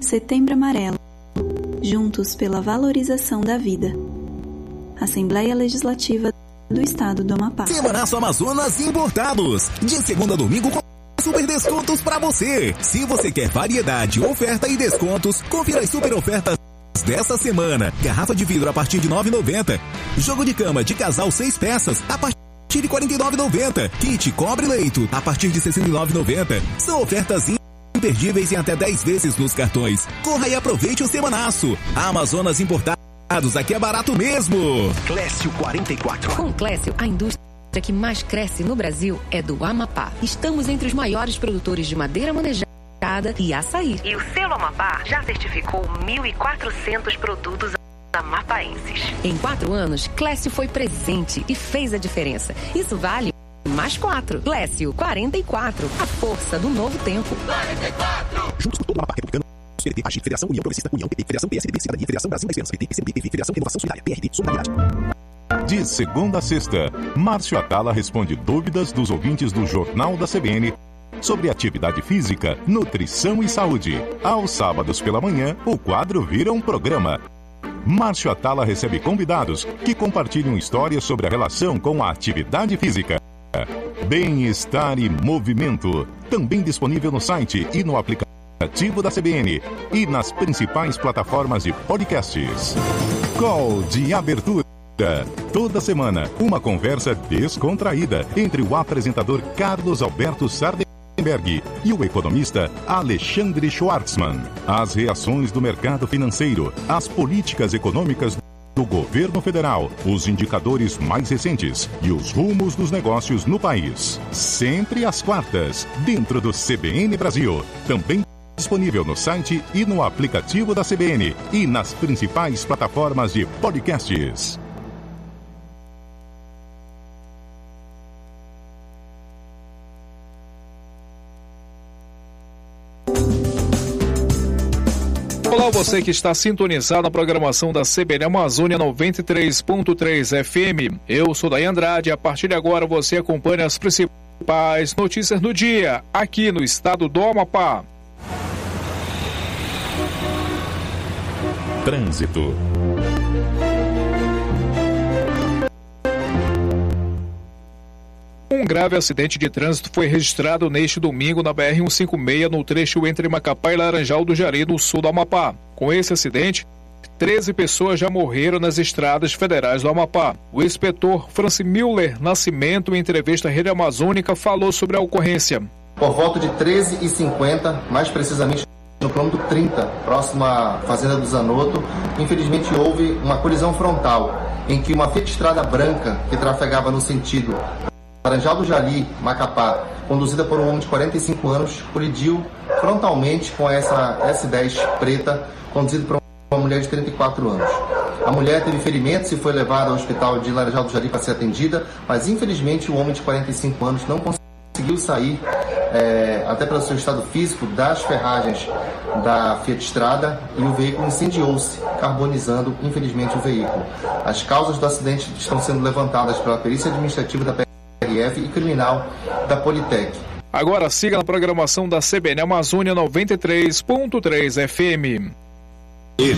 Setembro Amarelo. Juntos pela valorização da vida. Assembleia Legislativa do Estado do Amapá. Semanaço Amazonas Importados. De segunda a domingo com super descontos para você. Se você quer variedade, oferta e descontos, confira as super ofertas dessa semana. Garrafa de vidro a partir de R$ 9,90. Jogo de cama de casal 6 peças a partir de R$ 49,90. Kit cobre leito a partir de R$ 69,90. São ofertas imperdíveis em até 10 vezes nos cartões. Corra e aproveite o semanaço. Amazonas Importados, aqui é barato mesmo. Clécio 44. Com Clécio, a indústria que mais cresce no Brasil é do Amapá. Estamos entre os maiores produtores de madeira manejada e açaí. E o selo Amapá já certificou 1.400 produtos amapaenses. Em 4 anos, Clécio foi presente e fez a diferença. Isso vale mais 4. Clécio 44. A força do novo tempo. 44. Juntos por todo o Amapá Republicano. PDT, AGI, Federação União Progressista, União PP, Federação PSDB, Cidadania, Federação Brasil Mais Menos, PT, PCB, PV, Federação Renovação Solidária, PRD, Solidariedade. De segunda a sexta, Márcio Atala responde dúvidas dos ouvintes do Jornal da CBN sobre atividade física, nutrição e saúde. Aos sábados pela manhã, o quadro vira um programa. Márcio Atala recebe convidados que compartilham histórias sobre a relação com a atividade física. Bem-estar e movimento, também disponível no site e no aplicativo da CBN e nas principais plataformas de podcasts. Call de abertura. Toda semana, uma conversa descontraída entre o apresentador Carlos Alberto Sardenberg e o economista Alexandre Schwartzman. As reações do mercado financeiro, as políticas econômicas do governo federal, os indicadores mais recentes e os rumos dos negócios no país. Sempre às quartas, dentro do CBN Brasil. Também disponível no site e no aplicativo da CBN e nas principais plataformas de podcasts. Olá, você que está sintonizado na programação da CBN Amazônia 93.3 FM. Eu sou Daí Andrade e a partir de agora você acompanha as principais notícias do dia aqui no estado do Amapá. Trânsito. Um grave acidente de trânsito foi registrado neste domingo na BR-156, no trecho entre Macapá e Laranjal do Jari, no sul do Amapá. Com esse acidente, 13 pessoas já morreram nas estradas federais do Amapá. O inspetor Franci Müller Nascimento, em entrevista à Rede Amazônica, falou sobre a ocorrência. Por volta de 13h50, mais precisamente no quilômetro 30, próximo à Fazenda do Zanotto, infelizmente houve uma colisão frontal, em que uma Fiat Strada branca, que trafegava no sentido Laranjal do Jari, Macapá, conduzida por um homem de 45 anos, colidiu frontalmente com essa S10 preta, conduzida por uma mulher de 34 anos. A mulher teve ferimentos e foi levada ao hospital de Laranjal do Jari para ser atendida, mas infelizmente o homem de 45 anos não conseguiu sair, até pelo seu estado físico, das ferragens da Fiat Strada, e o veículo incendiou-se, carbonizando infelizmente o veículo. As causas do acidente estão sendo levantadas pela perícia administrativa da PRF e criminal da Politec. Agora siga na programação da CBN Amazônia 93.3 FM.